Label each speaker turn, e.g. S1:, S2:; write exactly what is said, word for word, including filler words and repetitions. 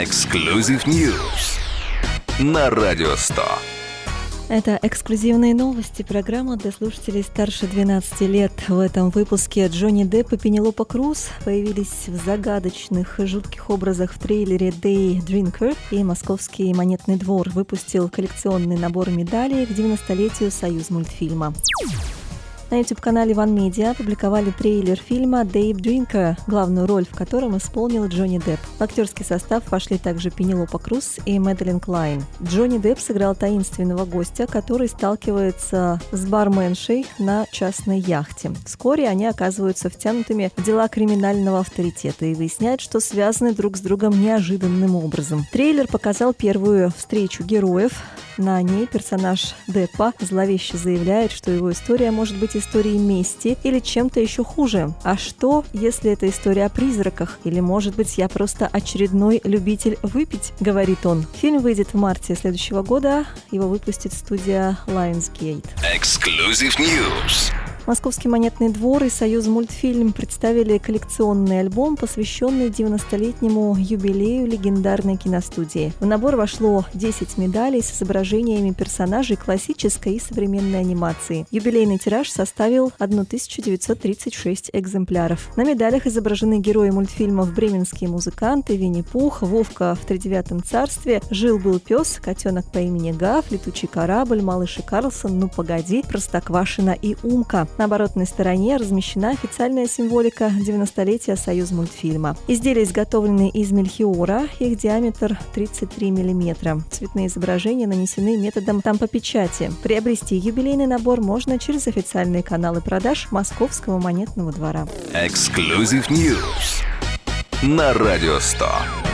S1: Exclusive News на Радио сто.
S2: Это эксклюзивные новости, программа для слушателей старше двенадцати лет. В этом выпуске Джонни Депп и Пенелопа Круз появились в загадочных и жутких образах в трейлере Day Drinker, и Московский монетный двор выпустил коллекционный набор медалей к девяностолетию Союзмультфильма. На YouTube-канале One Media опубликовали трейлер фильма Day Drinker, главную роль в котором исполнил Джонни Депп. В актерский состав вошли также Пенелопа Круз и Мэдалин Клайн. Джонни Депп сыграл таинственного гостя, который сталкивается с барменшей на частной яхте. Вскоре они оказываются втянутыми в дела криминального авторитета и выясняют, что связаны друг с другом неожиданным образом. Трейлер показал первую встречу героев. На ней персонаж Деппа зловеще заявляет, что его история может быть историей мести или чем-то еще хуже. А что, если это история о призраках? Или, может быть, я просто очередной любитель выпить? Говорит он. Фильм выйдет в марте следующего года. Его выпустит студия Lionsgate.
S1: Exclusive News.
S2: Московский монетный двор и Союзмультфильм представили коллекционный альбом, посвященный девяностолетнему юбилею легендарной киностудии. В набор вошло десять медалей с изображениями персонажей классической и современной анимации. Юбилейный тираж составил тысячу девятьсот тридцать шесть экземпляров. На медалях изображены герои мультфильмов «Бременские музыканты», «Винни-Пух», «Вовка в тридевятом царстве», «Жил-был пес», «Котенок по имени Гав», «Летучий корабль», «Малыш и Карлсон», «Ну погоди», «Простоквашино» и «Умка». На оборотной стороне размещена официальная символика девяностолетия Союзмультфильма. Изделия изготовлены из мельхиора, их диаметр тридцать три миллиметра. Цветные изображения нанесены методом тампопечати. Приобрести юбилейный набор можно через официальные каналы продаж Московского монетного двора.
S1: Exclusive News на Радио сто.